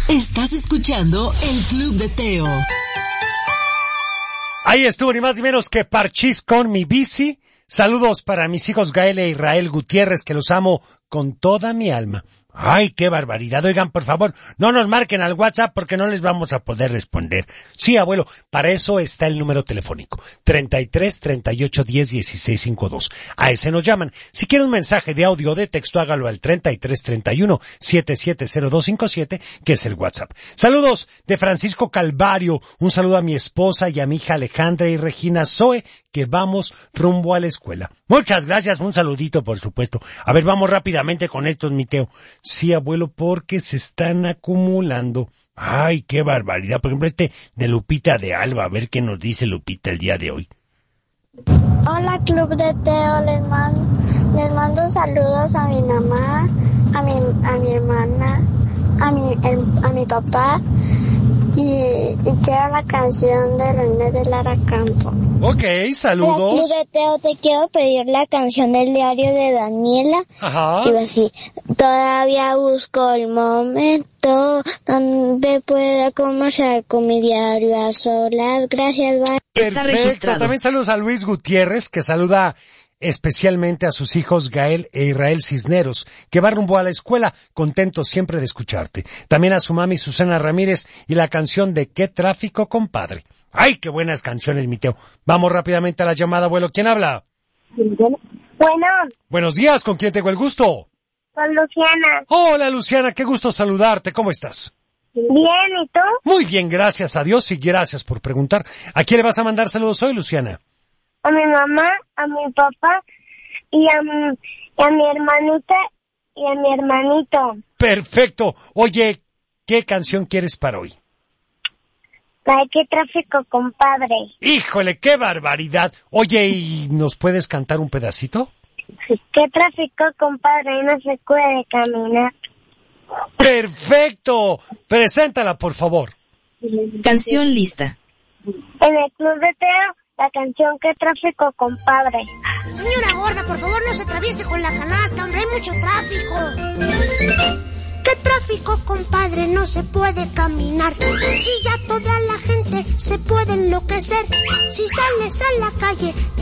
Estás escuchando el Club de Teo. Ahí estuvo ni más ni menos que Parchís con Mi Bici. Saludos para mis hijos Gael e Israel Gutiérrez, que los amo con toda mi alma. Ay, qué barbaridad. Oigan, por favor, no nos marquen al WhatsApp porque no les vamos a poder responder. Sí, abuelo, para eso está el número telefónico. 33 38 10 16 52. A ese nos llaman. Si quieren un mensaje de audio o de texto, hágalo al 33 31 770257, que es el WhatsApp. Saludos de Francisco Calvario. Un saludo a mi esposa y a mi hija Alejandra y Regina Zoe, que vamos rumbo a la escuela. Muchas gracias, un saludito, por supuesto. A ver, vamos rápidamente con estos, mi Teo. Sí, abuelo, porque se están acumulando. Ay, qué barbaridad. Por ejemplo, de Lupita de Alba. A ver qué nos dice Lupita el día de hoy. Hola, Club de Teo. Les mando saludos a mi mamá, a mi hermana, a mi papá. Y quiero la canción de René de Lara Campo. Ok, saludos. Club de Teo, te quiero pedir la canción del diario de Daniela. Ajá. Digo así: todavía busco el momento donde pueda conversar con mi diario a solas. Gracias, bye. Está registrado. También saludos a Luis Gutiérrez, que saluda especialmente a sus hijos Gael e Israel Cisneros, que va rumbo a la escuela, contento siempre de escucharte. También a su mami Susana Ramírez y la canción de ¿Qué tráfico, compadre? ¡Ay, qué buenas canciones, mi Teo! Vamos rápidamente a la llamada, abuelo. ¿Quién habla? Bueno. Buenos días, ¿con quién tengo el gusto? Con Luciana. Hola, Luciana, qué gusto saludarte. ¿Cómo estás? Bien, ¿y tú? Muy bien, gracias a Dios y gracias por preguntar. ¿A quién le vas a mandar saludos hoy, Luciana? A mi mamá, a mi papá y a mi hermanita y a mi hermanito. Perfecto. Oye, ¿qué canción quieres para hoy? ¿Qué tráfico, compadre? ¡Híjole, qué barbaridad! Oye, ¿y nos puedes cantar un pedacito? ¿Qué tráfico, compadre? No se puede caminar. ¡Perfecto! Preséntala, por favor. Canción lista. En el Club de Teo, la canción ¿Qué tráfico, compadre? Señora gorda, por favor no se atraviese con la canasta, hombre, hay mucho tráfico. ¿Qué tráfico, compadre? No se puede caminar. Si ya toda la gente se puede enloquecer. Si sales a la calle